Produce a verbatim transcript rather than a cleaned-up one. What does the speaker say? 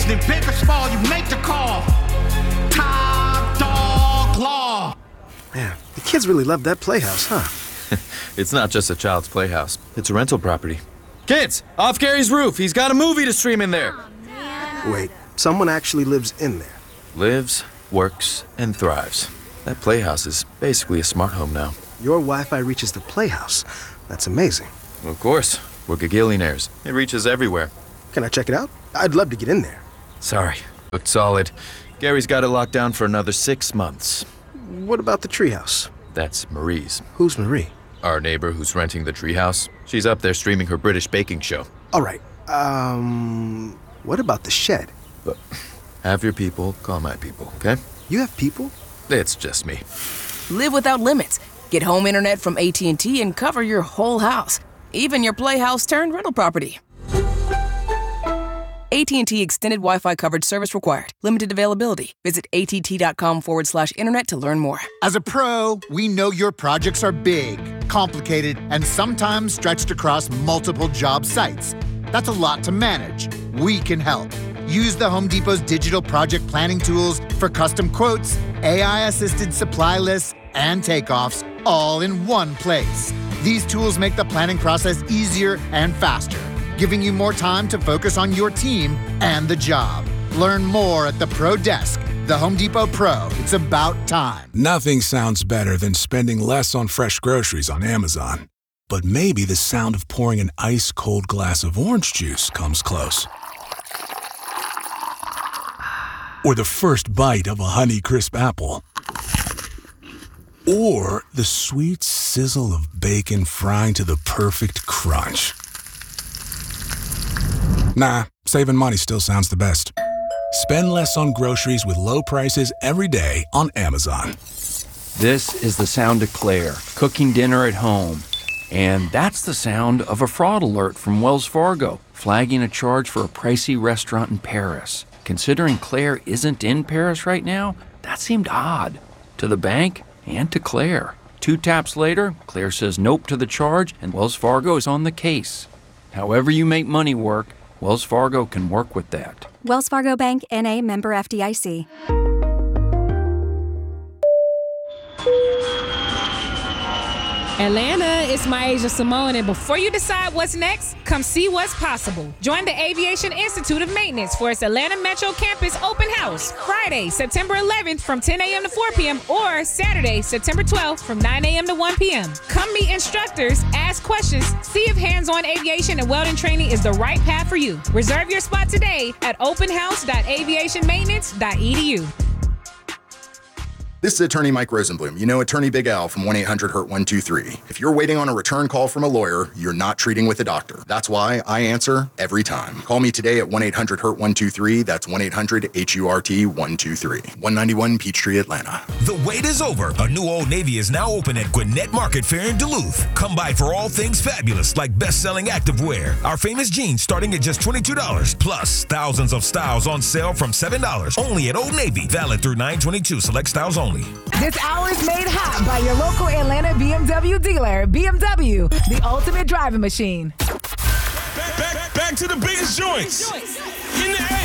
business, big or small, you make the call. Top Dog Law. Man, the kids really love that playhouse, huh? It's not just a child's playhouse. It's a rental property. Kids, off Gary's roof. He's got a movie to stream in there. Oh, Wait, someone actually lives in there? Lives, works, and thrives. That playhouse is basically a smart home now. Your Wi-Fi reaches the playhouse. That's amazing. Of course. We're gagillionaires. It reaches everywhere. Can I check it out? I'd love to get in there. Sorry. Looked solid. Gary's got it locked down for another six months. What about the treehouse? That's Marie's. Who's Marie? Our neighbor who's renting the treehouse. She's up there streaming her British baking show. All right. Um, what about the shed? But have your people call my people, okay? You have people? It's just me. Live without limits. Get home internet from A T and T and cover your whole house, even your playhouse turned rental property. A T and T Extended Wi-Fi coverage service required. Limited availability. Visit att.com forward slash internet to learn more. As a pro, we know your projects are big, complicated, and sometimes stretched across multiple job sites. That's a lot to manage. We can help. Use the Home Depot's digital project planning tools for custom quotes, A I-assisted supply lists, and takeoffs, all in one place. These tools make the planning process easier and faster, giving you more time to focus on your team and the job. Learn more at the Pro Desk. The Home Depot Pro. It's about time. Nothing sounds better than spending less on fresh groceries on Amazon. But maybe the sound of pouring an ice-cold glass of orange juice comes close. Or the first bite of a Honeycrisp apple. Or the sweet sizzle of bacon frying to the perfect crunch. Nah, saving money still sounds the best. Spend less on groceries with low prices every day on Amazon. This is the sound of Claire, cooking dinner at home. And that's the sound of a fraud alert from Wells Fargo, flagging a charge for a pricey restaurant in Paris. Considering Claire isn't in Paris right now, that seemed odd. To the bank and to Claire. Two taps later, Claire says nope to the charge, and Wells Fargo is on the case. However you make money work, Wells Fargo can work with that. Wells Fargo Bank, N A, member F D I C. Atlanta, it's Myasia Simone, and before you decide what's next, come see what's possible. Join the Aviation Institute of Maintenance for its Atlanta Metro Campus Open House, Friday, September eleventh from ten a.m. to four p.m. or Saturday, September twelfth from nine a.m. to one p.m. Come meet instructors, ask questions, see if hands-on aviation and welding training is the right path for you. Reserve your spot today at open house dot aviation maintenance dot e d u. This is attorney Mike Rosenblum. You know attorney Big Al from one eight hundred hurt one two three. If you're waiting on a return call from a lawyer, you're not treating with a doctor. That's why I answer every time. Call me today at one eight hundred hurt one two three. That's one eight hundred H U R T one two three. one ninety-one Peachtree, Atlanta. The wait is over. A new Old Navy is now open at Gwinnett Market Fair in Duluth. Come by for all things fabulous like best-selling activewear. Our famous jeans starting at just twenty-two dollars. Plus, thousands of styles on sale from seven dollars. Only at Old Navy. Valid through nine twenty-two. Select styles only. This hour is made hot by your local Atlanta B M W dealer. B M W, the ultimate driving machine. Back, back, back to the biggest joints in the A.